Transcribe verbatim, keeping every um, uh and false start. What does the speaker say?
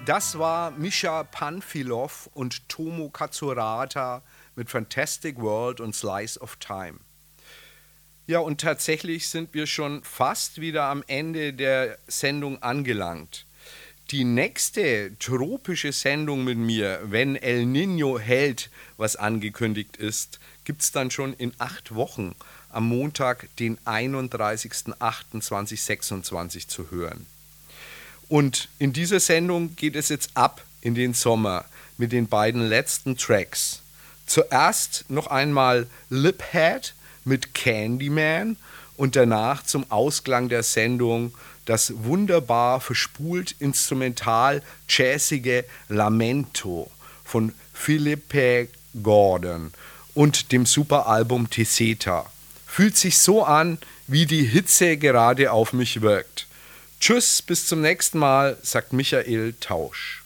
Das war Mischa Panfilov und Tomo Katsurata mit Fantastic World und Slice of Time. Ja, und tatsächlich sind wir schon fast wieder am Ende der Sendung angelangt. Die nächste tropische Sendung mit mir, wenn El Niño hält, was angekündigt ist, gibt es dann schon in acht Wochen am Montag, den einunddreißigsten achten zweitausendsechsundzwanzig zu hören. Und in dieser Sendung geht es jetzt ab in den Sommer mit den beiden letzten Tracks. Zuerst noch einmal Liphead mit Candyman und danach zum Ausklang der Sendung das wunderbar verspult instrumental jazzige Lamento von Philippe Gordon und dem Superalbum Teseta. Fühlt sich so an, wie die Hitze gerade auf mich wirkt. Tschüss, bis zum nächsten Mal, sagt Michael Tausch.